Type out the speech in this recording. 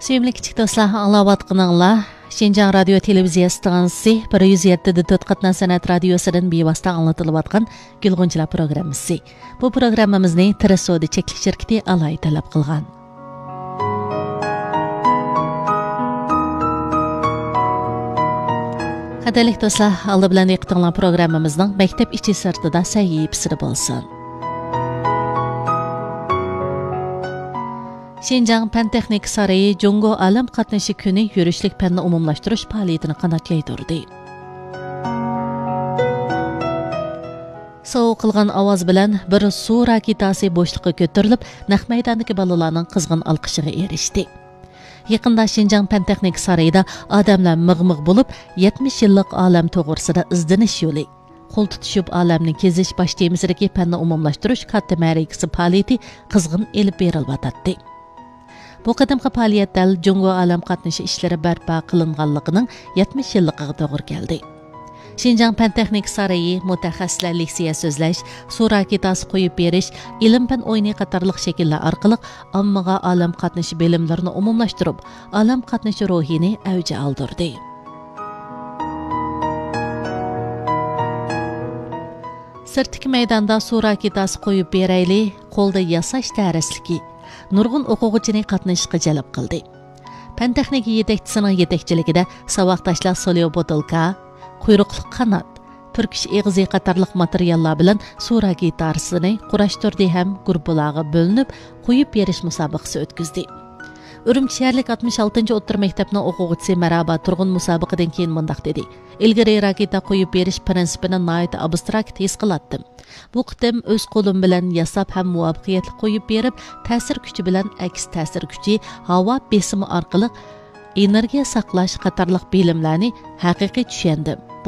Sevimli kichik do'stlar, anglayotganinglar Şinjan Radio Televiziya stansiyasi 107.4 qatnan san'at radiosidan bevosita anglatilayotgan Gulg'unchilar programmasi. Bu programmamizni Tirasodi cheklik shirkati alohida talab qilgan. Qadrli do'stlar, aldi bilan yiqitinglar programmamizning maktab ichi sirtida sahifasida bo'lsin. Şinjan Pen Texnik Sarayı Jungo Alam Qatnaşı Kuni yürüşlük penni umumlaştırış faaliyetini qanat yaydirdi. Soğuk qilgan ovoz bilan bir suv raketasi bo'shliqqa ko'tarilib, naq maydondagi bolalarning qizg'in alqishiga erishdi. Yaqinda Şinjan Pen Texnik Sarayida odamlar mig'mig' bo'lib, 70 yillik olam to'g'risida izdinish yo'li, qo'l tutishib olamni kezish bosh temisidagi penni umumlashtirish katta ma'rakasi faoliyati qizg'in elib berilmoqda. Bu qadimgi faoliyatda Jungo alam qatnaşı ishlari barpo qilinganligining 70 yilligiga to'g'ri keldi. Şinjan Pen Texnik Sarayı mutaxassislar leksiya so'zlash, suv raketasi qo'yib berish, ilm-fan o'yini qatorliq shakllar orqali ommaga alam qatnaşı bilimlarini umumlashtirib, alam qatnaşı ruhini avj oldirdi. Sirtki maydonda suv raketasi qo'yib berayli, qo'lda yasash darasligi nurg'un o'quvchini qatnashishga jalb qildi. Pen texnika yetakchisining yetakchiligida saboqdoshlar Solyo Botilka, quyruqli qanot, turkish eg'izi qatorliq materiallar bilan suv raketasini qurashtirdi ham guruhlarga bo'linib qo'yib berish musobaqasi o'tkazdi. Urumchi shaharlik 66-o'rta maktabning o'quvchisi Maraba Turg'un musobaqadan keyin mundaq dedi: "Ilgari raketa qo'yib berish prinsipini nihoyat abstrakt his qilatdim. Bu qitim o'z qo'lim bilan yasab ham muvaffaqiyatli qo'yib berib, ta'sir kuchi bilan aks ta'sir kuchi, havo besimi orqali energiya saqlash qatorliq bilimlarni haqiqiy tushundim.